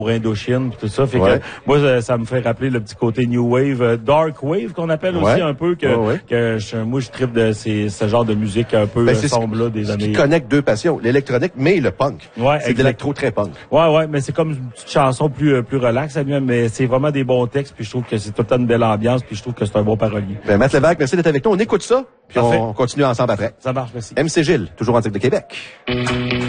pour Indochine, tout ça. Fait Ouais. que moi, ça me fait rappeler le petit côté New Wave, Dark Wave qu'on appelle aussi un peu, moi je tripe de ce genre de musique un peu sombre là des années. Qui connecte deux passions, l'électronique mais le punk. Ouais, c'est de l'électro très punk. Ouais, mais c'est comme une petite chanson plus relax, mais c'est vraiment des bons textes, puis je trouve que c'est tout le temps une belle ambiance, puis je trouve que c'est un bon parolier. Ben Matt Lévesque, merci d'être avec nous. On écoute ça, puis on continue ensemble après. Ça marche, merci. MC Gilles, toujours en direct de Québec.